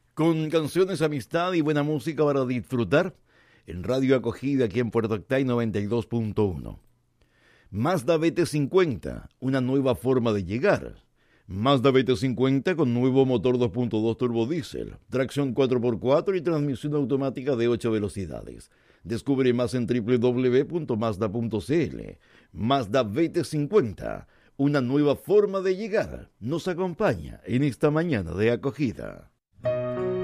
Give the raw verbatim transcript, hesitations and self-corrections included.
Con canciones, amistad y buena música para disfrutar en Radio Acogida aquí en Puerto Octay noventa y dos punto uno. Mazda B T cincuenta, una nueva forma de llegar. Mazda B T cincuenta con nuevo motor dos punto dos turbodiesel, tracción cuatro por cuatro y transmisión automática de ocho velocidades. Descubre más en doble u doble u doble u punto mazda punto c l. Mazda B T cincuenta, una nueva forma de llegar, nos acompaña en esta mañana de acogida.